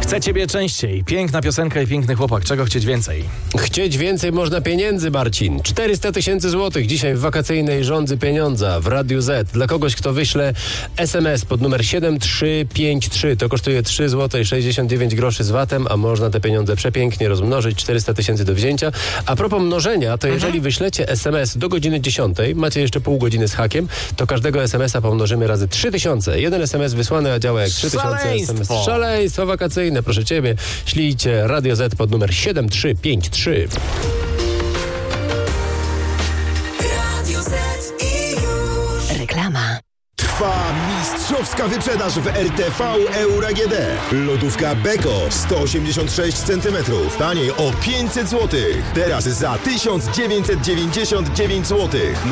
Chcę ciebie częściej. Piękna piosenka i piękny chłopak. Czego chcieć więcej? Chcieć więcej można pieniędzy, Marcin. 400 000 złotych dzisiaj w wakacyjnej żądzy pieniądza w Radiu Z. Dla kogoś, kto wyśle SMS pod numer 7353. To kosztuje 3 zł 69 groszy z VAT-em, a można te pieniądze przepięknie rozmnożyć. 400 000 do wzięcia. A propos mnożenia, to jeżeli wyślecie SMS do godziny 10, macie jeszcze pół godziny z hakiem, to każdego SMS-a pomnożymy razy 3000. Jeden SMS wysłany, a działa jak 3000 SMS. Szaleństwo wakacyjne, proszę ciebie. Ślijcie Radio Z pod numer 7353. Radio Z i już. Reklama. Trwa mistrzowska wyprzedaż w RTV Euro AGD. Lodówka Beko 186 cm. Taniej o 500 zł. Teraz za 1999 zł.